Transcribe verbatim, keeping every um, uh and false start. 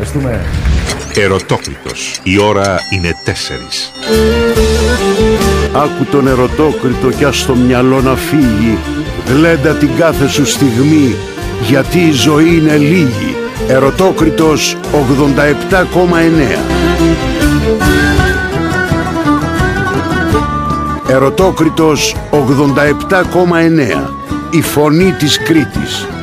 ευχαριστούμε. Ερωτόκριτος. Η ώρα είναι τέσσερις. Άκου τον ερωτόκριτο κι ας το μυαλό να φύγει. Γλέντα την κάθε σου στιγμή, γιατί η ζωή είναι λίγη. Ερωτόκριτος ογδόντα επτά κόμμα εννέα. Ερωτόκριτος ογδόντα επτά κόμμα εννέα. Η φωνή της Κρήτης.